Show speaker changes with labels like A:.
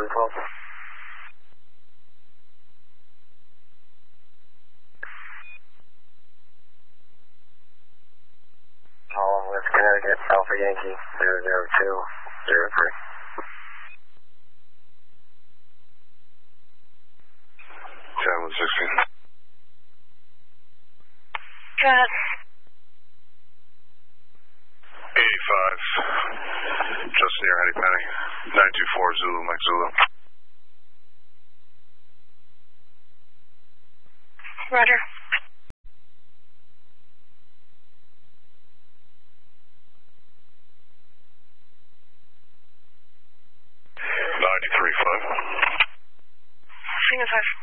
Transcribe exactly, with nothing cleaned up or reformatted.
A: twelve. Holland with Connecticut, Alpha Yankee, zero zero two zero three.
B: Channel sixteen.
C: Go ahead.
B: eighty-five, just near Henny Penny, nine two four Zulu, Mike Zulu.
C: Roger.
B: ninety-three five.
C: Signal five.